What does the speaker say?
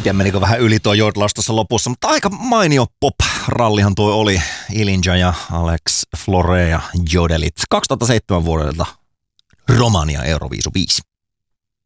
tiedä menikö vähän yli tuo jodlaus tuossa lopussa, mutta aika mainio pop-rallihan tuo oli. Ilinja ja Alex Flore ja Jodelit 2007 vuodelta Romania Euroviisu 5.